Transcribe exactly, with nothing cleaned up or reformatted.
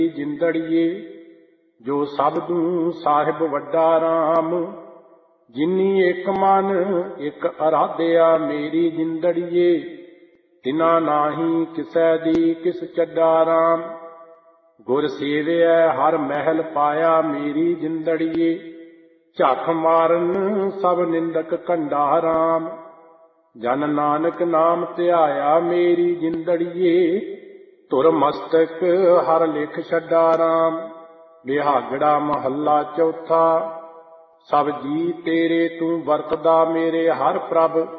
ਜਿੰਦੜੀਏ। ਜੋ ਸਬਦੂ ਸਾਹਿਬ ਵੱਡਾ ਰਾਮ, ਜਿਨੀ ਇੱਕ ਮਨ ਇੱਕ ਅਰਾਧਿਆ ਮੇਰੀ ਜਿੰਦੜੀਏ। ਤਿਨਾ ਨਾਹੀ ਕਿਸੈ ਦੀ ਕਿਸ ਚੱਡਾ ਰਾਮ, ਗੁਰ ਸੇਵਿਐ ਹਰ ਮਹਿਲ ਪਾਇਆ ਮੇਰੀ ਜਿੰਦੜੀਏ। ਝੱਖ ਮਾਰਨ ਸਭ ਨਿੰਦਕ ਕੰਡਾ ਰਾਮ, ਜਨ ਨਾਨਕ ਨਾਮ ਧਿਆਇਆ ਮੇਰੀ ਜਿੰਦੜੀਏ। ਧੁਰ ਮਸਤਕ ਹਰ ਲਿਖ ਛੱਡਾ ਰਾਮ, ਬਿਹਾਗੜਾ ਮਹੱਲਾ ਚੌਥਾ। ਸਭ ਜੀ ਤੇਰੇ ਤੂੰ ਵਰਤਦਾ ਮੇਰੇ ਹਰ ਪ੍ਰਭ,